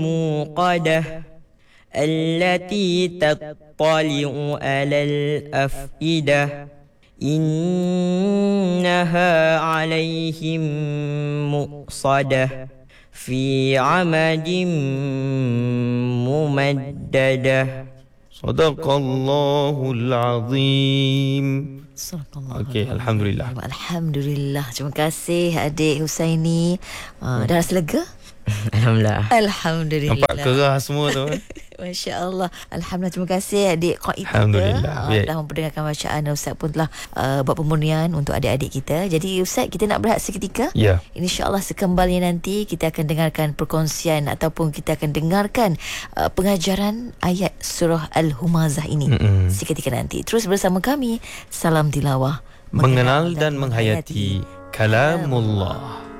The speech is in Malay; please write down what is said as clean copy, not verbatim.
موقدة التي تطلع على الأفئدة إنها عليهم مؤصدة في عمد ممددة. Sadaqallahul Azim. Okey, Alhamdulillah. Alhamdulillah. Terima kasih adik Husaini. Dah rasa lega? Alhamdulillah. Alhamdulillah. Nampak kerah semua tu. Masya Allah. Alhamdulillah. Terima kasih adik Qaid kita. Alhamdulillah. Telah memperdengarkan bacaan. Ustaz pun telah buat pemurnian untuk adik-adik kita. Jadi Ustaz, kita nak berehat seketika. Ya. InsyaAllah sekembalnya nanti kita akan dengarkan perkongsian ataupun kita akan dengarkan pengajaran ayat surah Al-Humazah ini seketika nanti. Terus bersama kami. Salam tilawah. Mengenal dan menghayati kalamullah.